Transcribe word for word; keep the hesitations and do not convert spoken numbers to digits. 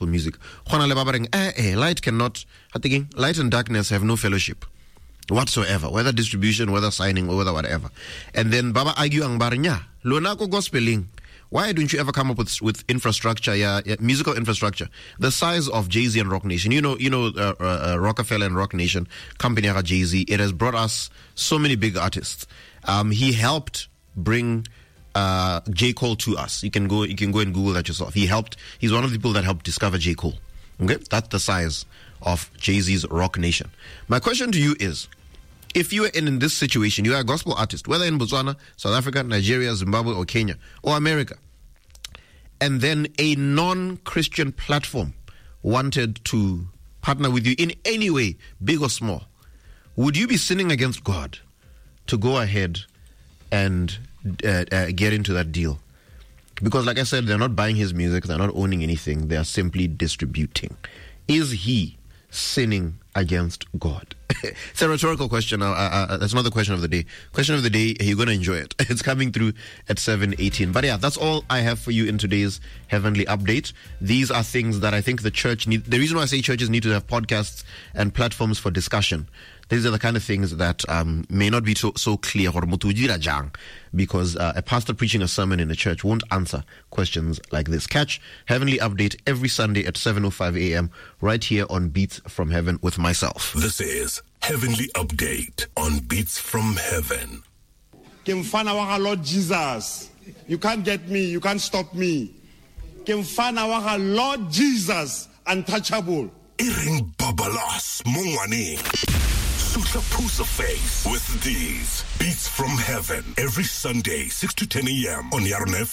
gospel music. Eh, eh, light cannot, light and darkness have no fellowship whatsoever, whether distribution, whether signing, or whether whatever. And then Baba argue ang barnya, lonako gospeling. Why don't you ever come up with with infrastructure, yeah, yeah, musical infrastructure, the size of Jay-Z and Rock Nation? You know, you know, uh, uh, Rockefeller and Rock Nation, company like Jay-Z. It has brought us so many big artists. Um, he helped bring uh, J. Cole to us. You can go, you can go and Google that yourself. He helped. He's one of the people that helped discover J. Cole. Okay, that's the size of Jay-Z's Rock Nation. My question to you is, if you are in, in this situation, you are a gospel artist, whether in Botswana, South Africa, Nigeria, Zimbabwe, or Kenya, or America, and then a non-Christian platform wanted to partner with you in any way, big or small, would you be sinning against God to go ahead and uh, uh, get into that deal? Because like I said, they're not buying his music, they're not owning anything, they are simply distributing. Is he sinning against God? It's a rhetorical question. Uh, uh, that's not the question of the day. Question of the day, you're going to enjoy it. It's coming through at seven eighteen. But yeah, that's all I have for you in today's Heavenly Update. These are things that I think the church need. The reason why I say churches need to have podcasts and platforms for discussion. These are the kind of things that um, may not be so, so clear, because uh, a pastor preaching a sermon in a church won't answer questions like this. Catch Heavenly Update every Sunday at seven oh five a.m. right here on Beats from Heaven with myself. This is Heavenly Update on Beats from Heaven. Kimfana waka Lord Jesus. You can't get me, you can't stop me. Kimfana waka Lord Jesus, untouchable. Iring babalas mongwane. Suta Pusa Face with these Beats from Heaven every Sunday, six to ten a.m. on Yarn F M.